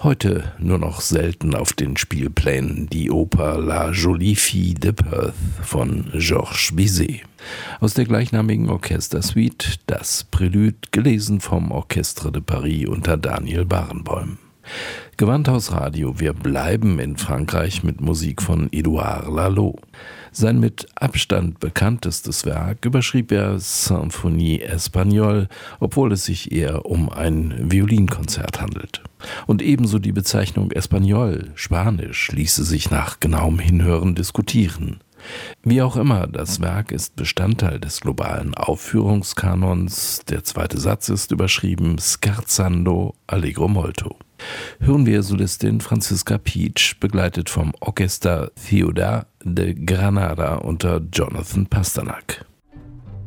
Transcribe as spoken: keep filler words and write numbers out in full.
Heute nur noch selten auf den Spielplänen die Oper La Jolie Fille de Perth von Georges Bizet. Aus der gleichnamigen Orchestersuite das Prélude, gelesen vom Orchestre de Paris unter Daniel Barenboim. Gewandhaus-Radio, wir bleiben in Frankreich mit Musik von Édouard Lalo. Sein mit Abstand bekanntestes Werk überschrieb er Symphonie Espagnole, obwohl es sich eher um ein Violinkonzert handelt. Und ebenso die Bezeichnung Espagnol, Spanisch, ließe sich nach genauem Hinhören diskutieren. Wie auch immer, das Werk ist Bestandteil des globalen Aufführungskanons. Der zweite Satz ist überschrieben Scherzando Allegro molto. Hören wir Solistin Franziska Pietsch, begleitet vom Orchester Ciudad de Granada unter Jonathan Pasternak.